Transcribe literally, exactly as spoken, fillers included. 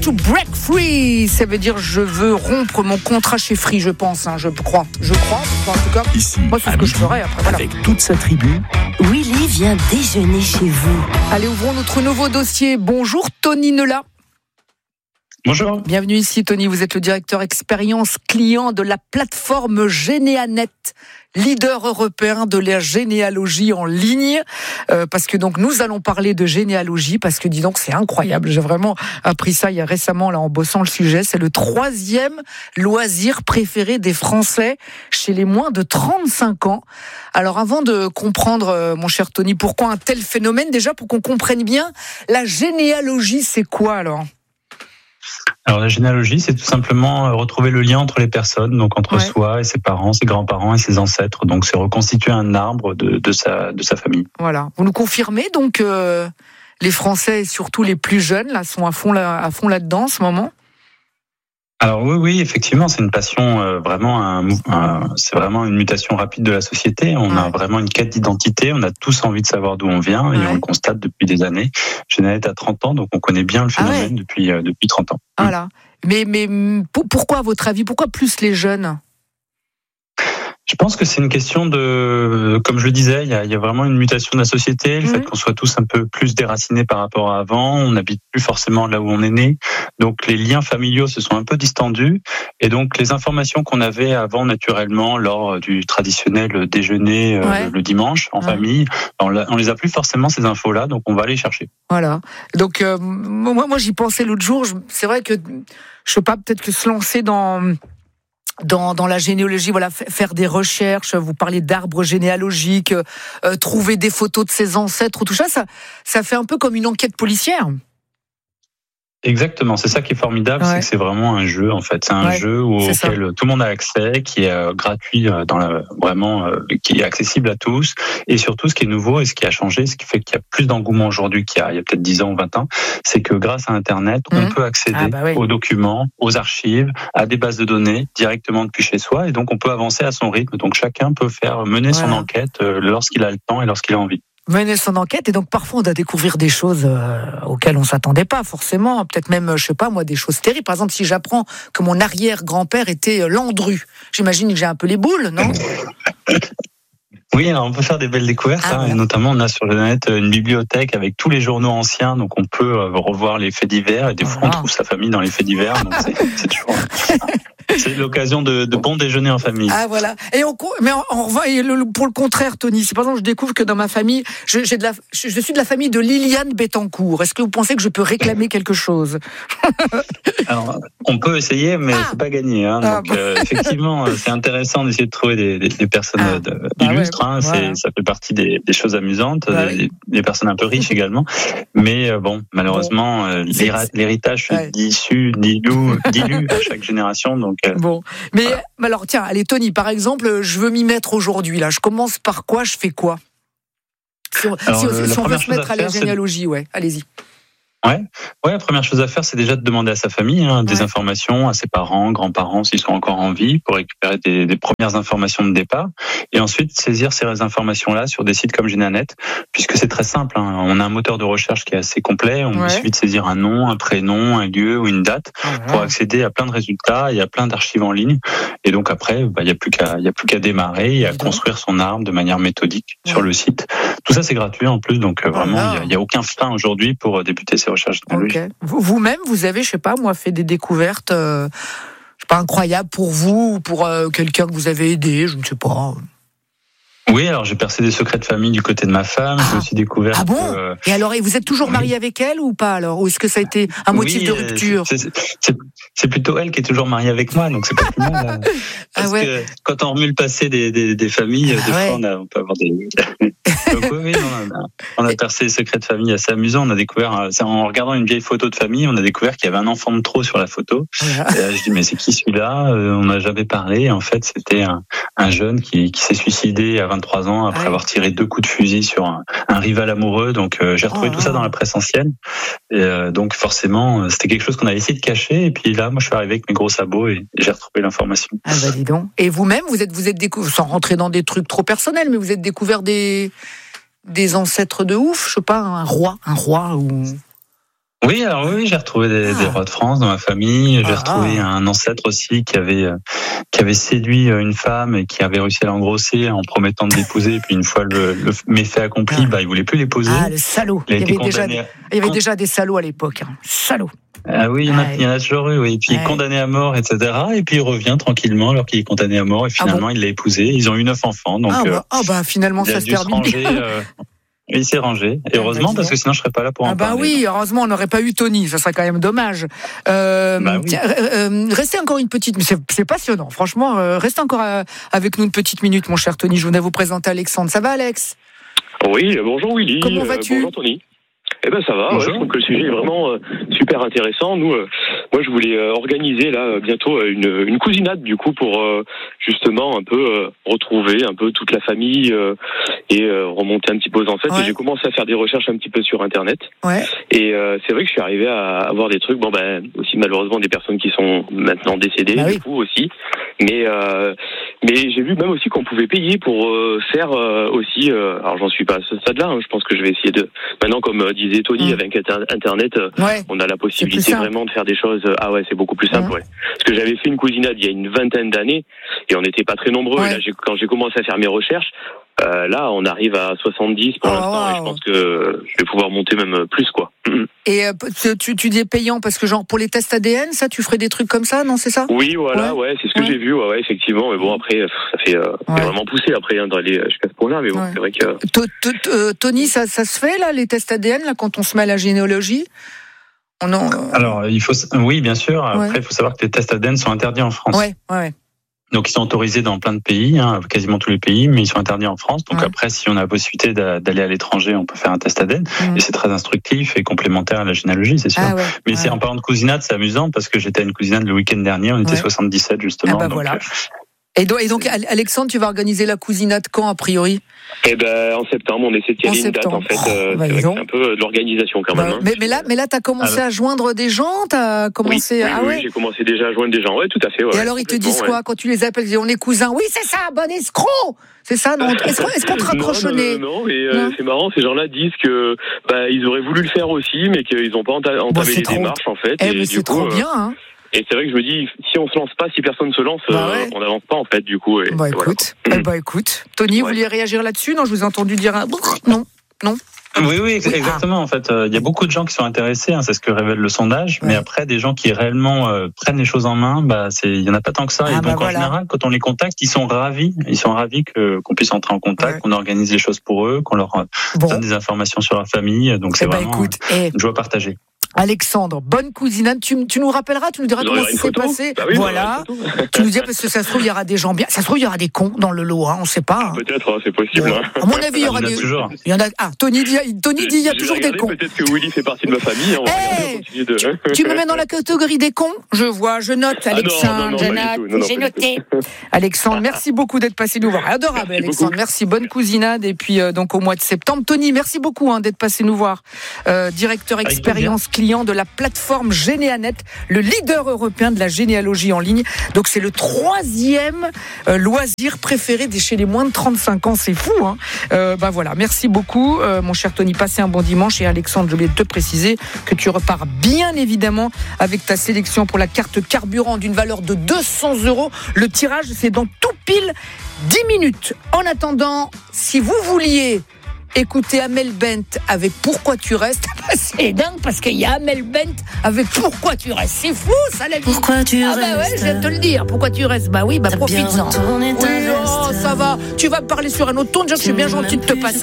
to break free. Ça veut dire je veux rompre mon contrat chez Free, je pense, hein, je crois. Je crois, en tout cas, ici, moi c'est ce que je ferais après. Voilà. Avec toute sa tribu, Willy vient déjeuner chez vous. Allez, ouvrons notre nouveau dossier. Bonjour Tony Neula. Bonjour. Bienvenue ici Tony, vous êtes le directeur expérience client de la plateforme Généanet, leader européen de la généalogie en ligne, euh, parce que donc nous allons parler de généalogie, parce que dis donc c'est incroyable, j'ai vraiment appris ça il y a récemment là en bossant le sujet, c'est le troisième loisir préféré des Français chez les moins de trente-cinq ans. Alors avant de comprendre, euh, mon cher Tony, pourquoi un tel phénomène, déjà pour qu'on comprenne bien, la généalogie c'est quoi alors ? Alors la généalogie, c'est tout simplement retrouver le lien entre les personnes, donc entre ouais. soi et ses parents, ses grands-parents et ses ancêtres. Donc c'est reconstituer un arbre de, de, sa, de sa famille. Voilà. Vous nous confirmez donc euh, les Français, et surtout les plus jeunes, là, sont à fond, là, à fond là-dedans en ce moment ? Alors oui, oui, effectivement, c'est une passion euh, vraiment, un, un, c'est vraiment une mutation rapide de la société. On ouais. a vraiment une quête d'identité. On a tous envie de savoir d'où on vient ouais. et on le constate depuis des années. Généanet a trente ans, donc on connaît bien le phénomène ah ouais. depuis euh, depuis trente ans. Voilà. Mais mais pour, pourquoi à votre avis, pourquoi plus les jeunes ? Je pense que c'est une question de, comme je le disais, il y a, il y a vraiment une mutation de la société, le mmh. fait qu'on soit tous un peu plus déracinés par rapport à avant, on n'habite plus forcément là où on est né, donc les liens familiaux se sont un peu distendus, et donc les informations qu'on avait avant naturellement lors du traditionnel déjeuner ouais. euh, le dimanche en ouais. famille, on, on les a plus forcément ces infos-là, donc on va les chercher. Voilà. Donc euh, moi, moi j'y pensais l'autre jour. C'est vrai que je sais pas, peut-être que se lancer dans Dans, dans la généalogie, voilà, faire des recherches, vous parlez d'arbres généalogiques, euh, trouver des photos de ses ancêtres, tout ça, ça, ça fait un peu comme une enquête policière. Exactement, c'est ça qui est formidable, ouais. c'est que c'est vraiment un jeu en fait, c'est un ouais, jeu auquel ça. Tout le monde a accès, qui est euh, gratuit, euh, dans la, vraiment, euh, qui est accessible à tous, et surtout ce qui est nouveau et ce qui a changé, ce qui fait qu'il y a plus d'engouement aujourd'hui qu'il y a, il y a peut-être dix ans ou vingt ans, c'est que grâce à Internet, mmh. on peut accéder ah bah oui. aux documents, aux archives, à des bases de données directement depuis chez soi, et donc on peut avancer à son rythme, donc chacun peut faire mener voilà. son enquête euh, lorsqu'il a le temps et lorsqu'il a envie. Mener son enquête, et donc parfois on doit découvrir des choses euh, auxquelles on s'attendait pas forcément, peut-être même, je sais pas moi, des choses terribles. Par exemple, si j'apprends que mon arrière-grand-père était Landru, j'imagine que j'ai un peu les boules, non ? Oui, alors on peut faire des belles découvertes, ah, hein, voilà. et notamment on a sur le net une bibliothèque avec tous les journaux anciens, donc on peut revoir les faits divers, et des fois voilà. on trouve sa famille dans les faits divers, donc c'est, c'est toujours... C'est l'occasion de, de bons déjeuners en famille. Ah voilà. Et on, mais on, on revient pour le contraire, Tony. C'est par exemple, je découvre que dans ma famille, je, j'ai de la, je, je suis de la famille de Liliane Bettencourt. Est-ce que vous pensez que je peux réclamer quelque chose ? Alors, on peut essayer, mais ah. c'est pas gagné. Hein. Donc, ah bah. euh, effectivement, c'est intéressant d'essayer de trouver des, des, des personnes ah. de, bah illustres. Ouais. Hein. C'est, voilà. Ça fait partie des, des choses amusantes. Bah des, oui. des personnes un peu riches également. Mais euh, bon, malheureusement, bon. euh, l'héritage ouais. dilue, dilue, dilue à chaque génération. Donc bon, mais voilà. alors tiens, allez Tony, par exemple, je veux m'y mettre aujourd'hui là. Je commence par quoi ? Je fais quoi ? Si on, alors, si, le, si on veut se mettre à, à la généalogie, c'est... ouais, allez-y. Ouais, ouais. La première chose à faire, c'est déjà de demander à sa famille hein, des ouais. informations, à ses parents, grands-parents, s'ils sont encore en vie, pour récupérer des, des premières informations de départ, et ensuite saisir ces informations-là sur des sites comme Généanet, puisque c'est très simple. Hein. On a un moteur de recherche qui est assez complet. On ouais. suffit de saisir un nom, un prénom, un lieu ou une date ouais. pour accéder à plein de résultats. Il y a plein d'archives en ligne, et donc après, bah, il y a plus qu'à, il y a plus qu'à démarrer et à construire son arbre de manière méthodique ouais. sur le site. Tout ça, c'est gratuit en plus, donc vraiment, il voilà. y, y a aucun frein aujourd'hui pour débuter ces recherches. Okay. Vous-même, vous avez, je sais pas, moi, fait des découvertes, euh, je sais pas, incroyables pour vous ou pour euh, quelqu'un que vous avez aidé, je ne sais pas. Oui, alors j'ai percé des secrets de famille du côté de ma femme. Ah. J'ai aussi découvert. Ah bon que, euh... Et alors, et vous êtes toujours marié oui. avec elle ou pas alors ? Ou est-ce que ça a été un motif oui, de rupture ? c'est, c'est, c'est plutôt elle qui est toujours mariée avec moi, donc c'est pas plus mal. Hein. Parce ah ouais. que quand on remue le passé des, des, des familles, ah des ouais. fois on, a, on peut avoir des. Donc oui, oui on, a, on a percé les secrets de famille assez amusant. On a découvert, en regardant une vieille photo de famille, on a découvert qu'il y avait un enfant de trop sur la photo. Ah. Et là, je dis mais c'est qui celui-là ? On n'a jamais parlé. Et en fait, c'était un, un jeune qui, qui s'est suicidé à vingt-trois ans après ah. avoir tiré deux coups de fusil sur un, un rival amoureux. Donc euh, j'ai retrouvé oh. tout ça dans la presse ancienne. Et euh, donc forcément, c'était quelque chose qu'on avait essayé de cacher. Et puis là, moi, je suis arrivé avec mes gros sabots et j'ai retrouvé l'information. Ah bah dis donc. Et vous-même, vous êtes, vous êtes découvert, sans rentrer dans des trucs trop personnels, mais vous êtes découvert des des ancêtres de ouf, je sais pas, un roi, un roi ou. Oui, alors oui, j'ai retrouvé des, ah. des rois de France dans ma famille. J'ai ah. retrouvé un ancêtre aussi qui avait qui avait séduit une femme et qui avait réussi à l'engrosser en promettant de l'épouser. Et puis une fois le, le méfait accompli, ah. bah il voulait plus l'épouser. Ah, le salaud. Il, il, y avait, déjà des, il y avait déjà des salauds à l'époque. Hein. Salaud. Ah oui, il y en a, il y en a toujours eu, oui. Et puis ouais. condamné à mort, et cetera. Et puis il revient tranquillement alors qu'il est condamné à mort. Et finalement, ah bon il l'a épousé. Ils ont eu neuf enfants. Donc, ah, bah, euh, oh bah finalement, ça se termine. Euh, il s'est rangé. Et heureusement, parce que sinon, je serais pas là pour en ah bah parler. Oui, heureusement, on n'aurait pas eu Tony. Ça serait quand même dommage. Euh, bah oui. tiens, euh, restez encore une petite... C'est, c'est passionnant, franchement. Euh, restez encore euh, avec nous une petite minute, mon cher Tony. Je voulais vous présenter Alexandre. Ça va, Alex ? Oui, bonjour Willy. Comment vas-tu ? euh, Bonjour Tony. Eh ben ça va, ouais, je trouve que le sujet est vraiment euh, super intéressant. Nous, euh, moi je voulais euh, organiser là bientôt euh, une, une cousinade du coup pour euh, justement un peu euh, retrouver un peu toute la famille euh, et euh, remonter un petit peu aux ancêtres. Ouais. Et j'ai commencé à faire des recherches un petit peu sur internet. Ouais. Et euh, c'est vrai que je suis arrivé à avoir des trucs. Bon ben aussi malheureusement des personnes qui sont maintenant décédées bah du oui. coup aussi. Mais euh, mais j'ai vu même aussi qu'on pouvait payer pour euh, faire euh, aussi. Euh, alors j'en suis pas à ce stade-là. Hein, je pense que je vais essayer de maintenant comme euh, disait Tony, mmh. avec Internet, ouais. on a la possibilité vraiment de faire des choses. Ah ouais, c'est beaucoup plus simple. Mmh. Ouais. Parce que j'avais fait une cousinade il y a une vingtaine d'années et on n'était pas très nombreux. Ouais. Et là, j'ai, quand j'ai commencé à faire mes recherches, euh, là, on arrive à soixante-dix pour oh, l'instant wow. et je pense que je vais pouvoir monter même plus, quoi. Mmh. Et euh, tu, tu dis payant parce que genre pour les tests A D N, ça, tu ferais des trucs comme ça, non, c'est ça ? Oui, voilà, ouais, ouais c'est ce que ouais. j'ai vu, ouais, ouais, effectivement. Mais bon, après, ça fait euh, ouais. vraiment poussé après hein, d'aller jusqu'à ce point-là. Mais bon, ouais. c'est vrai que. Tony, ça, ça se fait là, les tests A D N là, quand on se met à la généalogie ? On en... Alors, il faut, oui, bien sûr. Après, ouais. il faut savoir que les tests A D N sont interdits en France. Ouais, ouais. Donc, ils sont autorisés dans plein de pays, hein, quasiment tous les pays, mais ils sont interdits en France. Donc, ouais. après, si on a la possibilité d'aller à l'étranger, on peut faire un test A D N. Mmh. Et c'est très instructif et complémentaire à la généalogie, c'est sûr. Ah ouais, mais ouais. c'est, en parlant de cousinade, c'est amusant parce que j'étais à une cousinade le week-end dernier, on était ouais. soixante-dix-sept justement. Ah bah donc, voilà. euh, Et donc, et donc, Alexandre, tu vas organiser la cousinade quand, a priori ? Eh ben, en septembre, on essaie de caler une date, en fait. Euh, oh, bah, c'est, c'est un peu de l'organisation, quand même. Bah, hein. mais, mais là, mais là, t'as commencé alors. à joindre des gens, t'as commencé oui, à, oui, ah ouais. Oui, j'ai commencé déjà à joindre des gens, ouais, tout à fait, ouais. Et alors, ils te disent quoi, ouais. quand tu les appelles, ils disent, on est cousins. Oui, c'est ça, bon escroc! C'est ça, non? Est-ce qu'on, est-ce qu'on te raccroche au nez? Non, non, non, mais euh, c'est marrant, ces gens-là disent que, bah, ils auraient voulu le faire aussi, mais qu'ils n'ont pas entamé bon, les trop... démarches, en fait. Eh, et mais c'est coup, trop euh, bien, hein. Et c'est vrai que je me dis, si on se lance pas, si personne se lance, bah ouais. euh, on n'avance pas en fait du coup. Et, bah, écoute, voilà. eh bah écoute, Tony, ouais. vous vouliez réagir là-dessus ? Non, je vous ai entendu dire un... non, non. Oui, oui, exactement. En fait, il euh, y a beaucoup de gens qui sont intéressés, hein, c'est ce que révèle le sondage. Ouais. Mais après, des gens qui réellement euh, prennent les choses en main, bah, c'est, il y en a pas tant que ça. Ah, et donc, bah, voilà. en général, quand on les contacte, ils sont ravis. Ils sont ravis que qu'on puisse entrer en contact, ouais. qu'on organise les choses pour eux, qu'on leur bon. donne des informations sur leur famille. Donc, c'est eh vraiment bah, écoute, euh, une joie partagée. Alexandre, bonne cousinade. Tu, tu nous rappelleras, tu nous diras comment ça s'est passé. Bah oui, voilà. Tu nous dis parce que ça se trouve il y aura des gens bien. Ça se trouve il y aura des cons dans le lot, hein, on sait pas. Hein. Peut-être, hein, c'est possible. Bon. Hein. À mon avis, il y aura des. Toujours. Il y en a. Ah, Tony dit, Tony dit, il y a j'ai toujours regardé, des cons. Peut-être que Willy fait partie de ma famille. On hey, va de... tu, tu me mets dans la catégorie des cons ? Je vois, je note, Alexandre. Ah non, non, non, je note, non, non, j'ai noté. Alexandre, merci beaucoup d'être passé nous voir. Adorable, merci Alexandre. Beaucoup. Merci, bonne cousinade. Et puis euh, donc au mois de septembre, Tony, merci beaucoup hein, d'être passé nous voir. Euh, directeur expérience client de la plateforme. Forme Généanet, le leader européen de la généalogie en ligne. Donc c'est le troisième euh, loisir préféré des chez les moins de trente-cinq ans. C'est fou, hein. Euh, bah voilà, merci beaucoup, euh, mon cher Tony. Passez un bon dimanche. Et Alexandre, je voulais te préciser que tu repars bien évidemment avec ta sélection pour la carte carburant d'une valeur de deux cents euros. Le tirage, c'est dans tout pile dix minutes. En attendant, si vous vouliez écoutez Amel Bent avec Pourquoi tu restes. C'est dingue parce qu'il y a Amel Bent avec Pourquoi tu restes. C'est fou ça la vie. Pourquoi tu ah restes. Ah bah ouais, je viens de te le dire. Pourquoi tu restes. Bah oui, bah profite-en. Oui, oh, ça va. Tu vas me parler sur un autre ton. Déjà que je suis bien gentil de te passer.